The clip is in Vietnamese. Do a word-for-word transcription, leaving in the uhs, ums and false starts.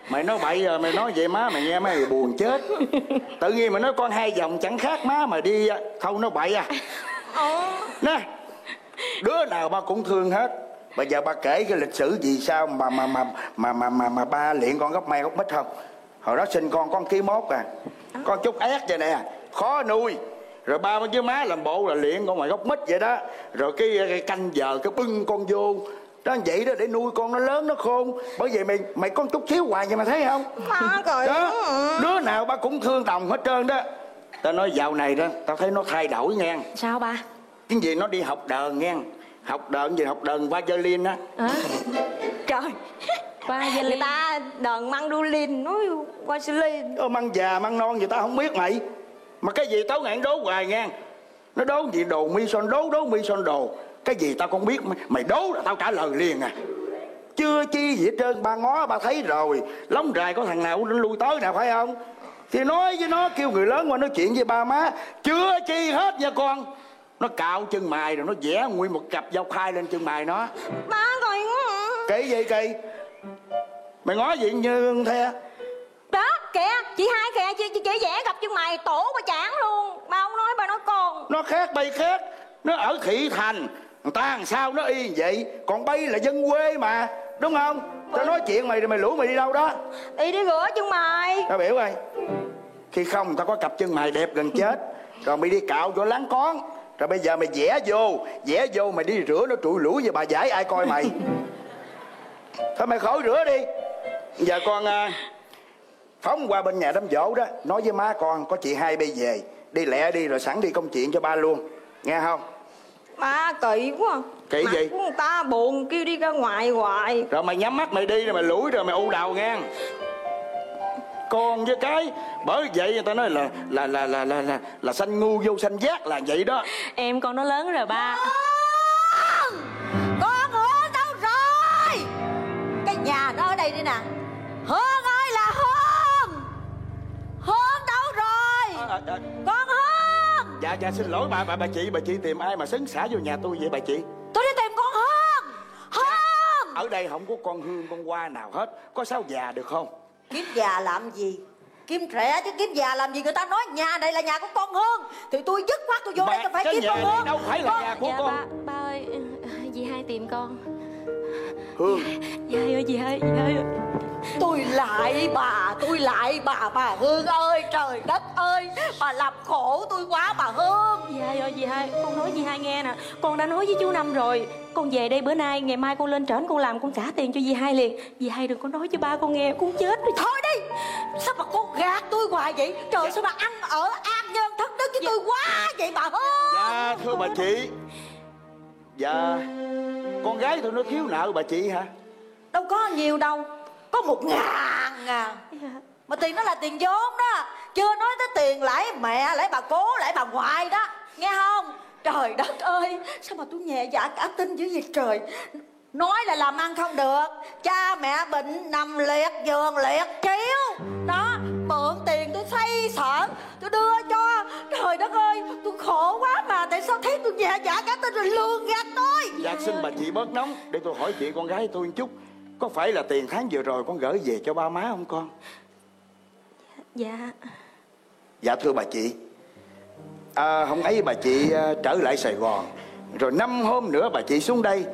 Mày nói bậy rồi, mày nói vậy má mày nghe mày buồn chết. Tự nhiên mày nói con hai dòng chẳng khác má mà đi không nói bậy à. Nè, đứa nào ba cũng thương hết. Bây giờ ba kể cái lịch sử gì sao mà mà mà mà mà mà, mà ba luyện con gốc me gốc mít không? Hồi đó sinh con con ký mốt à, con chút ép vậy nè, khó nuôi. Rồi ba với má làm bộ là luyện con mày gốc mít vậy đó. Rồi cái, cái canh giờ cái bưng con vô đó vậy đó để nuôi con nó lớn nó khôn. Bởi vậy mày mày con chút xíu hoài vậy mà thấy không? Má cười đó, đứa nào ba cũng thương Tòng hết trơn đó. Tao nói dạo này đó tao thấy nó thay đổi nghe. Sao ba? Cái gì nó đi học đờn nghe. Học đờn gì học đờn violin á. À? Trời, violin. Người ta đờn mandolin nói violin. Ờ, măng già măng non gì tao không biết mày. Mà cái gì tao ngạn đố hoài nghe. Nó đố gì đồ mi son đố đố mi son đồ. Cái gì tao không biết mày đố là tao trả lời liền à. Chưa chi gì hết trơn, ba ngó ba thấy rồi. Lóng rài có thằng nào nó lui tới nào phải không? Thì nói với nó kêu người lớn qua nói chuyện với ba má. Chưa chi hết nha con. Nó cạo chân mày rồi nó vẽ nguyên một cặp dao khai lên chân mày nó. Má coi. Kỳ gì kỳ? Mày ngó gì như thế? Đó kìa, chị hai kìa, chị, chị, chị vẽ cặp chân mày tổ ba chán luôn. Ba không nói ba nói con. Nó khác bay khác. Nó ở thị thành. Người ta làm sao nó y vậy. Còn bay là dân quê mà. Đúng không? Tao nói chuyện mày rồi mày lủi mày đi đâu đó? Đi đi rửa chân mày. Tao biểu ơi. Khi không tao có cặp chân mày đẹp gần chết. Rồi mày đi cạo chỗ láng con. Rồi bây giờ mày vẽ vô. Vẽ vô mày đi rửa nó trụi lũi về bà giải ai coi mày. Thôi mày khỏi rửa đi. Giờ con à, phóng qua bên nhà đám dỗ đó. Nói với má con có chị hai bay về. Đi lẹ đi rồi sẵn đi công chuyện cho ba luôn. Nghe không? Má kỳ quá. Kỳ mặt gì? của người ta buồn kêu đi ra ngoài hoài. Rồi mày nhắm mắt mày đi rồi mày lủi rồi mày u đầu nghe. Con với cái bởi vậy người ta nói là là là là là là, là sanh ngu vô sanh giác là vậy đó. Em con nó lớn rồi ba. Con, con Hương đâu rồi? Cái nhà nó ở đây đi nè. Hương ơi là Hương. Hương đâu rồi? À, à, à. Con Hương. Dạ dạ xin lỗi bà bà bà chị bà chị tìm ai mà xứng xả vô nhà tôi vậy bà chị? Tôi đi tìm con Hương. Hương. Ở đây không có con Hương con Hoa nào hết. Có sao già được không? Kiếm già làm gì? Kiếm trẻ chứ kiếm già làm gì? Người ta nói nhà này là nhà của con Hương thì tôi dứt khoát tôi vô Mà đây tôi phải cái kiếm nhà con này Hương. đâu phải là con... nhà của Dạ con. ba, ba ơi, dì hai tìm con. Hương. Dì hai ơi, dì hai, dì hai ơi. Tôi lại bà, tôi lại bà, bà Hương ơi, trời đất ơi, bà làm khổ tôi quá bà Hương. Dì hai ơi, dì hai, con nói dì hai nghe nè. Con đã nói với chú Năm rồi. Con về đây bữa nay, ngày mai con lên trển con làm con trả tiền cho dì hai liền. Dì hai đừng có nói cho ba con nghe, con chết rồi. Thôi đi, sao mà con gạt tôi hoài vậy? Trời Dạ. sao mà ăn ở an nhân thất đức với Dạ. tôi quá vậy bà Hương? Dạ thưa bà chị. Dạ con gái tôi nó thiếu nợ bà chị hả? Đâu có nhiều đâu, có một ngàn à. Dạ. Mà tiền đó là tiền vốn đó. Chưa nói tới tiền lãi mẹ, lãi bà cố, lãi bà ngoại đó. Nghe không? Trời đất ơi, sao mà tôi nhẹ dạ cả tin dữ vậy trời. Nói là làm ăn không được. Cha mẹ bệnh nằm liệt giường liệt chiếu. Đó, mượn tiền tôi xây xởn, tôi đưa cho. Trời đất ơi, tôi khổ quá mà. Tại sao thấy tôi nhẹ dạ cả tin rồi lường gạt tôi? Dạ xin bà chị bớt nóng. Để tôi hỏi chị con gái tôi một chút. Có phải là tiền tháng vừa rồi con gửi về cho ba má không con? Dạ. Dạ thưa bà chị. À, hôm ấy bà chị uh, trở lại Sài Gòn. Rồi năm hôm nữa bà chị xuống đây